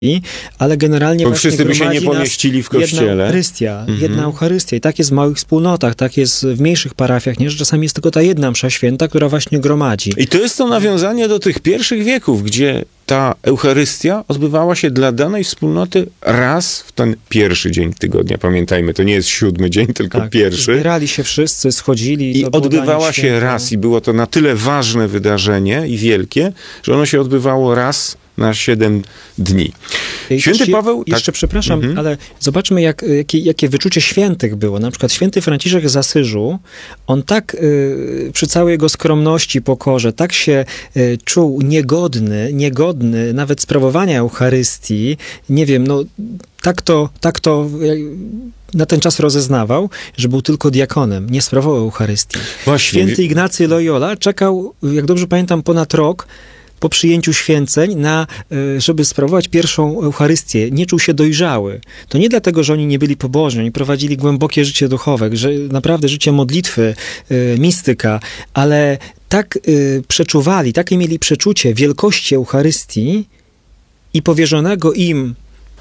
ale generalnie bo wszyscy by się nie pomieścili w kościele. Jedna Eucharystia. I tak jest w małych wspólnotach, tak jest w mniejszych parafiach, nie? Że czasami jest tylko ta jedna msza święta, która właśnie gromadzi. I to jest to nawiązanie do tych pierwszych wieków, gdzie ta Eucharystia odbywała się dla danej wspólnoty raz w ten pierwszy dzień tygodnia. Pamiętajmy, to nie jest 7 dzień, tylko pierwszy. Zbierali się wszyscy, schodzili. I odbywała się raz. I było to na tyle ważne wydarzenie i wielkie, że ono się odbywało raz na 7 dni. Święty Paweł... Jeszcze przepraszam, ale zobaczmy, jakie wyczucie świętych było. Na przykład święty Franciszek z Asyżu, on tak przy całej jego skromności, pokorze, tak się czuł niegodny nawet sprawowania Eucharystii. Nie wiem, tak to na ten czas rozeznawał, że był tylko diakonem, nie sprawował Eucharystii. Właśnie. Święty Ignacy Loyola czekał, jak dobrze pamiętam, ponad rok po przyjęciu święceń, żeby sprawować pierwszą Eucharystię. Nie czuł się dojrzały. To nie dlatego, że oni nie byli pobożni, oni prowadzili głębokie życie duchowe, że naprawdę życie modlitwy, mistyka, ale tak przeczuwali, takie mieli przeczucie wielkości Eucharystii i powierzonego im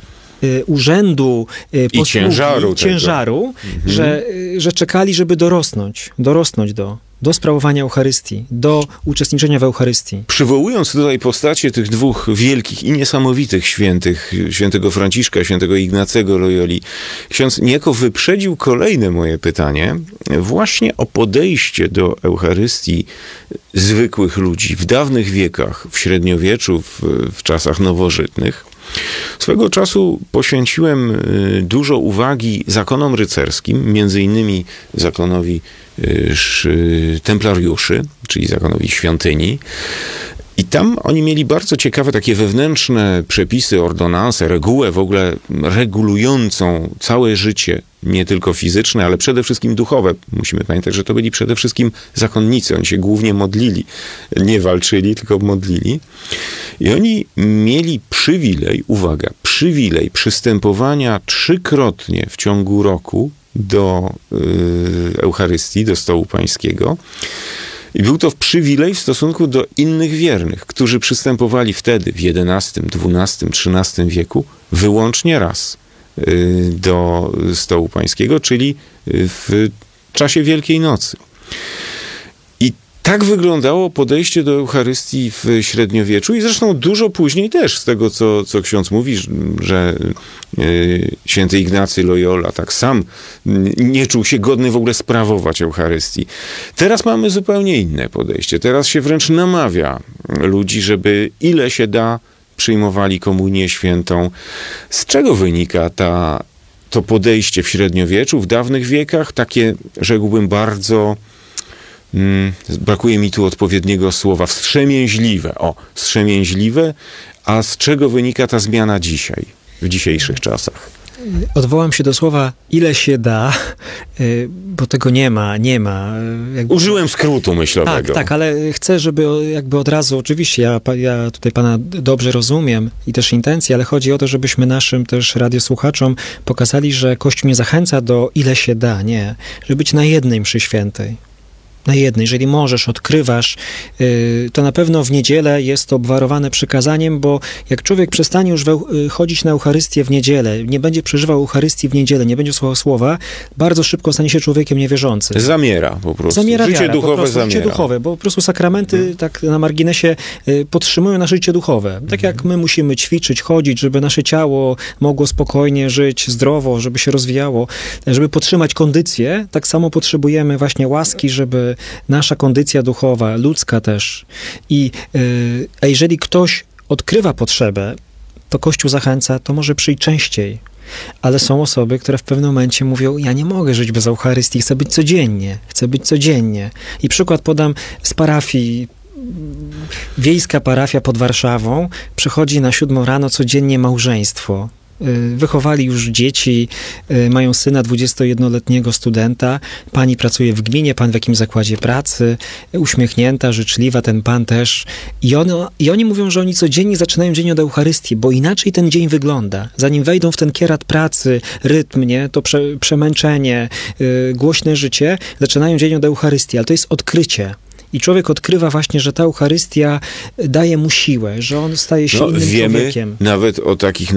urzędu, posługi, ciężaru, że czekali, żeby dorosnąć do sprawowania Eucharystii, do uczestniczenia w Eucharystii. Przywołując tutaj postacie tych dwóch wielkich i niesamowitych świętych, świętego Franciszka, świętego Ignacego Loyoli, ksiądz niejako wyprzedził kolejne moje pytanie właśnie o podejście do Eucharystii zwykłych ludzi w dawnych wiekach, w średniowieczu, w czasach nowożytnych. Swego czasu poświęciłem dużo uwagi zakonom rycerskim, między innymi zakonowi templariuszy, czyli zakonowi świątyni. I tam oni mieli bardzo ciekawe takie wewnętrzne przepisy, ordonanse, regułę w ogóle regulującą całe życie, nie tylko fizyczne, ale przede wszystkim duchowe. Musimy pamiętać, że to byli przede wszystkim zakonnicy. Oni się głównie modlili. Nie walczyli, tylko modlili. I oni mieli przywilej przystępowania 3-krotnie w ciągu roku do Eucharystii, do stołu pańskiego. I był to przywilej w stosunku do innych wiernych, którzy przystępowali wtedy w XI, XII, XIII wieku wyłącznie raz do stołu pańskiego, czyli w czasie Wielkiej Nocy. I tak wyglądało podejście do Eucharystii w średniowieczu i zresztą dużo później też, z tego co ksiądz mówi, że święty Ignacy Loyola tak sam nie czuł się godny w ogóle sprawować Eucharystii. Teraz mamy zupełnie inne podejście. Teraz się wręcz namawia ludzi, żeby ile się da przyjmowali komunię świętą. Z czego wynika to podejście w średniowieczu, w dawnych wiekach? Takie, rzekłbym, bardzo... brakuje mi tu odpowiedniego słowa. Wstrzemięźliwe. Wstrzemięźliwe. A z czego wynika ta zmiana dzisiaj, w dzisiejszych czasach? Odwołam się do słowa ile się da, bo tego nie ma. Użyłem skrótu myślowego. Tak, ale chcę, żeby jakby od razu, oczywiście ja tutaj pana dobrze rozumiem i też intencje, ale chodzi o to, żebyśmy naszym też radiosłuchaczom pokazali, że Kościół nie zachęca do ile się da, nie. Żeby być na jednej mszy świętej. Na jednej. Jeżeli możesz, odkrywasz, to na pewno w niedzielę jest to obwarowane przykazaniem, bo jak człowiek przestanie już chodzić na Eucharystię w niedzielę, nie będzie przeżywał Eucharystii w niedzielę, nie będzie słuchał słowa, bardzo szybko stanie się człowiekiem niewierzącym. Zamiera po prostu. Życie duchowe zamiera. Życie duchowe, bo po prostu sakramenty, tak na marginesie, podtrzymują nasze życie duchowe. Tak jak my musimy ćwiczyć, chodzić, żeby nasze ciało mogło spokojnie żyć, zdrowo, żeby się rozwijało, żeby podtrzymać kondycję, tak samo potrzebujemy właśnie łaski, żeby nasza kondycja duchowa, ludzka też. A jeżeli ktoś odkrywa potrzebę, to Kościół zachęca, to może przyjść częściej. Ale są osoby, które w pewnym momencie mówią, ja nie mogę żyć bez Eucharystii, chcę być codziennie. I przykład podam z parafii. Wiejska parafia pod Warszawą, przychodzi na 7 rano codziennie małżeństwo. Wychowali już dzieci, mają syna 21-letniego studenta, pani pracuje w gminie, pan w jakimś zakładzie pracy, uśmiechnięta, życzliwa, ten pan też. I oni mówią, że oni codziennie zaczynają dzień od Eucharystii, bo inaczej ten dzień wygląda. Zanim wejdą w ten kierat pracy, rytm, nie, to przemęczenie, głośne życie, zaczynają dzień od Eucharystii, ale to jest odkrycie. I człowiek odkrywa właśnie, że ta Eucharystia daje mu siłę, że on staje się innym człowiekiem. Wiemy nawet o takich